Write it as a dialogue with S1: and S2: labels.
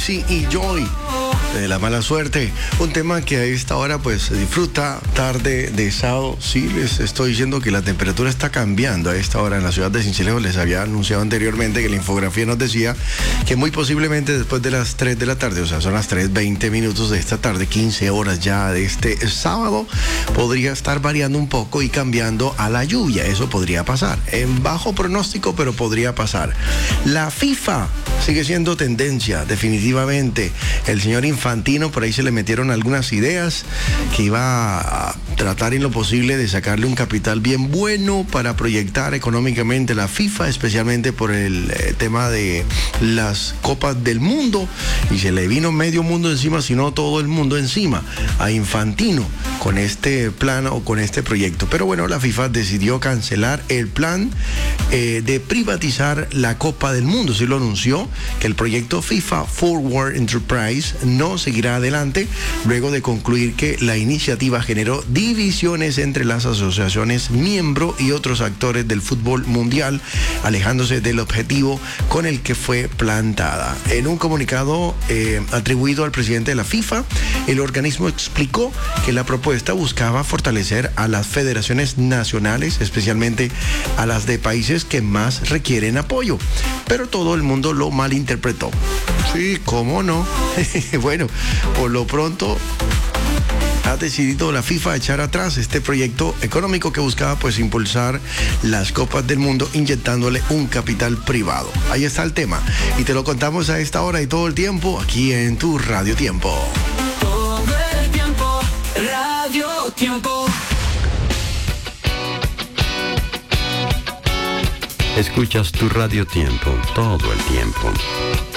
S1: Lucy y Joy de La Mala Suerte, un tema que a esta hora pues se disfruta tarde de sábado. Sí, les estoy diciendo que la temperatura está cambiando a esta hora en la ciudad de Sincelejo. Les había anunciado anteriormente que la infografía nos decía que muy posiblemente después de las 3 de la tarde, o sea, son las 3:20 minutos de esta tarde, 15 horas ya de este sábado, podría estar variando un poco y cambiando a la lluvia. Eso podría pasar, en bajo pronóstico, pero podría pasar. La FIFA sigue siendo tendencia, definitivamente. El señor Infantino, por ahí se le metieron algunas ideas que iba a tratar en lo posible de sacarle un capital bien bueno para proyectar económicamente la FIFA, especialmente por el tema de las copas del mundo, y se le vino medio mundo encima, sino todo el mundo encima a Infantino con este plan o con este proyecto. Pero bueno, la FIFA decidió cancelar el plan de privatizar la Copa del Mundo. Sí lo anunció, que el proyecto FIFA Forward Enterprise no seguirá adelante luego de concluir que la iniciativa generó divisiones entre las asociaciones miembro y otros actores del fútbol mundial, alejándose del objetivo con el que fue plantada. En un comunicado atribuido al presidente de la FIFA, el organismo explicó que la propuesta buscaba fortalecer a las federaciones nacionales, especialmente a las de países que más requieren apoyo, pero todo el mundo lo malinterpretó. Sí, ¿cómo no? Bueno, por lo pronto ha decidido la FIFA echar atrás este proyecto económico que buscaba pues impulsar las copas del mundo, inyectándole un capital privado. Ahí está el tema y te lo contamos a esta hora y todo el tiempo aquí en tu Radio Tiempo.
S2: Todo el tiempo, Radio Tiempo.
S3: Escuchas tu Radio Tiempo todo el tiempo.